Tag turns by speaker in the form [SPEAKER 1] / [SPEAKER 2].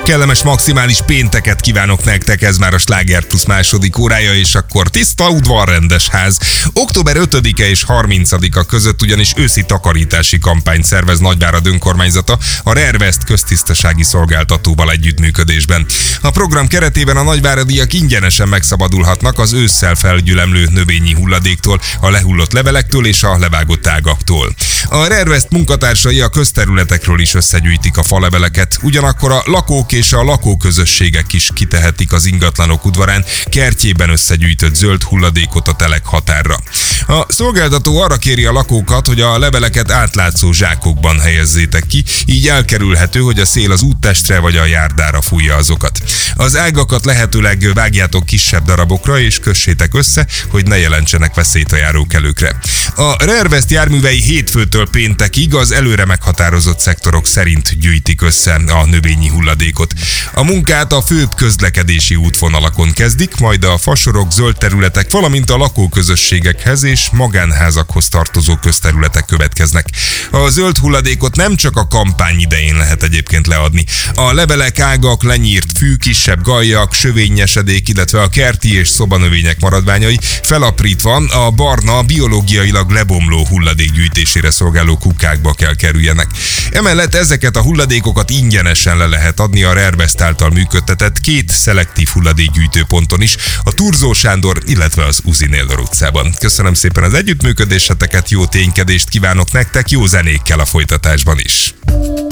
[SPEAKER 1] Kellemes maximális pénteket kívánok nektek, ez már a Sláger Plus második órája, és akkor tiszta udvar, rendes ház. Október 5-e és 30-a között ugyanis őszi takarítási kampányt szervez Nagyvárad önkormányzata a Rervest köztisztasági szolgáltatóval együttműködésben. A program keretében a nagyváradiak ingyenesen megszabadulhatnak az ősszel felgyülemlő növényi hulladéktól, a lehullott levelektől és a levágott ágaktól. A Rervest munkatársai a közterületekről is összegyűjtik a faleveleket, ugyanakkor a lakók és a lakóközösségek is kitehetik az ingatlanok udvarán kertjében összegyűjtött zöld hulladékot a telek határra. A szolgáltató arra kéri a lakókat, hogy a leveleket átlátszó zsákokban helyezzétek ki, így elkerülhető, hogy a szél az úttestre vagy a járdára fújja azokat. Az ágakat lehetőleg vágjátok kisebb darabokra és kössétek össze, hogy ne jelentsenek veszélyt a járókelőkre. A Rervest járművei hétfőtől péntekig az előre meghatározott szektorok szerint gyűjtik össze a növényi hulladékot. A munkát a főbb közlekedési útvonalakon kezdik, majd a fasorok, zöld területek, valamint a lakóközösségekhez és magánházakhoz tartozó közterületek következnek. A zöld hulladékot nem csak a kampány idején lehet egyébként leadni. A levelek, ágak, lenyírt fű, kisebb gallyak, sövényesedék, illetve a kerti és szobanövények maradványai felaprítva a barna, biológiailag lebomló hulladék gyűjtésére szolgáló kukákba kell kerüljenek. Emellett ezeket a hulladékokat ingyenesen le lehet adni a Rervest által működtetett 2 szelektív hulladékgyűjtőponton is, a Turzó Sándor, illetve az Uzi Nélor utcában. Köszönöm szépen az együttműködéseteket, jó ténykedést kívánok nektek, jó zenékkel a folytatásban is.